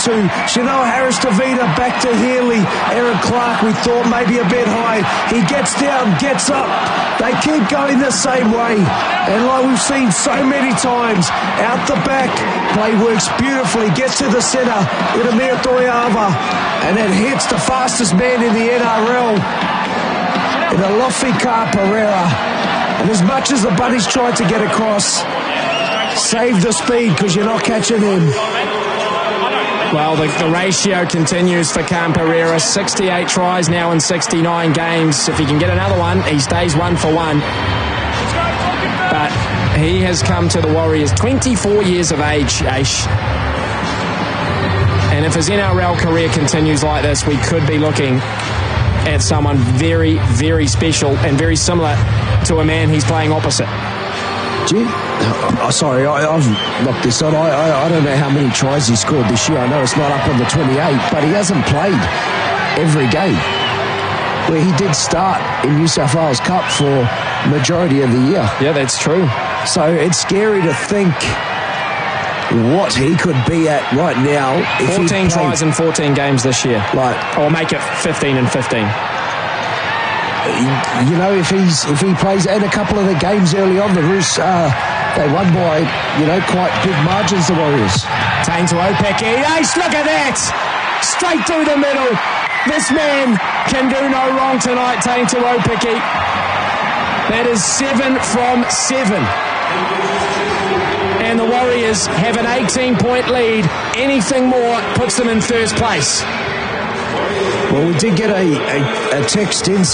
to. Chanel Harris-Tavita back to Healy. Aaron Clark, we thought maybe a bit high. He gets down, gets up. They keep going the same way. And like we've seen so many times, out the back, play works beautifully, gets to the centre, Itamir Toiava, and it hits the fastest man in the NRL, in Alofi Pereira. And as much as the Bunnies tried to get across, save the speed because you're not catching him. Well, the ratio continues for Cam Pereira. 68 tries now in 69 games. If he can get another one, he stays 1 for 1. But he has come to the Warriors 24 years of age, Aish. And if his NRL career continues like this, we could be looking at someone very, very special and very similar to a man he's playing opposite. Gee, sorry, I've locked this on. I don't know how many tries he scored this year. I know it's not up on the 28, but he hasn't played every game. Where he did start in New South Wales Cup for majority of the year. Yeah, that's true. So it's scary to think what he could be at right now. 14 tries in 14 games this year. Right. Or make it 15 and 15. You know, if he plays, and a couple of the games early on, the Roos, they won by, quite big margins, the Warriors. Taine to Opeki. Ace, look at that! Straight through the middle. This man can do no wrong tonight, Taine to Opeki. That is 7 from 7. And the Warriors have an 18-point lead. Anything more puts them in first place. Well, we did get a text in